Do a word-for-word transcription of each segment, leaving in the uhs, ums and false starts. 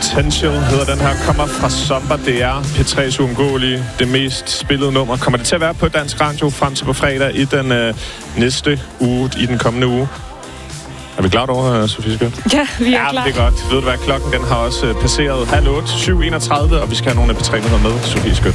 Potential hedder den her, kommer fra Zomba. Det er P tre's uundgåelige, det mest spillede nummer. Kommer det til at være på dansk radio frem til på fredag i den øh, næste uge, i den kommende uge? Er vi klar over, Sofie Skødt? Ja, vi er ja, klar. det er godt. Ved du hvad, klokken den har også øh, passeret halv otte, syv enogtredive, og vi skal have nogle af P tre-nyheder med, Sofie Skødt.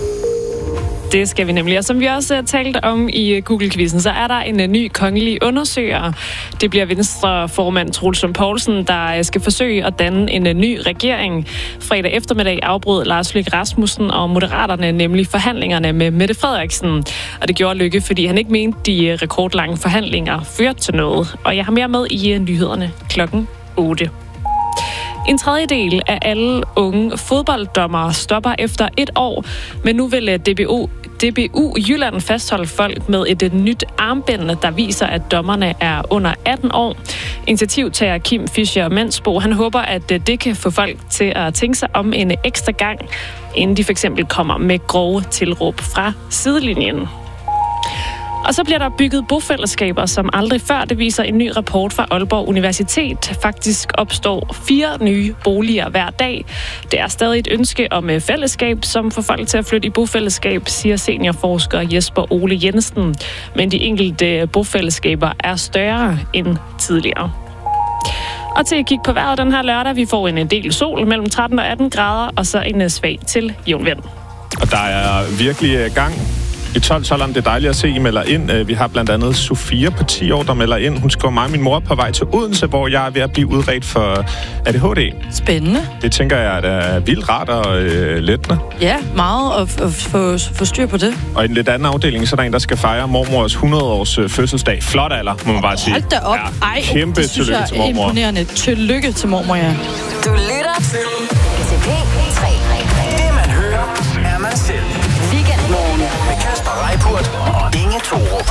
Det skal vi nemlig. Og som vi også uh, talte om i uh, Google-quizzen, så er der en uh, ny kongelig undersøger. Det bliver Venstre-formand Troels Lund Poulsen, der uh, skal forsøge at danne en uh, ny regering. Fredag eftermiddag afbrød Lars Løkke Rasmussen og Moderaterne nemlig forhandlingerne med Mette Frederiksen. Og det gjorde Løkke, fordi han ikke mente, de uh, rekordlange forhandlinger førte til noget. Og jeg har mere med i uh, nyhederne klokken otte. En tredjedel af alle unge fodbolddommere stopper efter et år, men nu vil D B U, D B U Jylland fastholde folk med et nyt armbænd, der viser, at dommerne er under atten år. Initiativtager Kim Fischer Mansbo, han håber, at det kan få folk til at tænke sig om en ekstra gang, inden de for eksempel kommer med grove tilråb fra sidelinjen. Og så bliver der bygget bofællesskaber som aldrig før. Det viser en ny rapport fra Aalborg Universitet. Faktisk opstår fire nye boliger hver dag. Det er stadig et ønske om fællesskab, som får folk til at flytte i bofællesskab, siger seniorforsker Jesper Ole Jensen. Men de enkelte bofællesskaber er større end tidligere. Og til at kigge på vejret den her lørdag, vi får en del sol mellem tretten og atten grader, og så en svag til jævn vind. Og der er virkelig gang i tolv-tolveren. Det er dejligt at se, I melder ind. Vi har blandt andet Sofia på ti år, der melder ind. Hun skriver mig og min mor på vej til Odense, hvor jeg er ved at blive udredt for A D H D. Spændende. Det tænker jeg er vildt rart og øh, lettende. Ja, meget at, at få, få styr på det. Og i en lidt anden afdeling, så er der en, der skal fejre mormors hundrede-års øh, fødselsdag. Flot alder, må man bare sige. Hold da op. Ja, Ej, kæmpe det synes tillykke jeg til mormor. Imponerende. Tillykke til mormor, ja. Du lytter til P tre. Det man hører, er man selv. Weekendmorgen med Kasper Reippurt og Inge Thorup.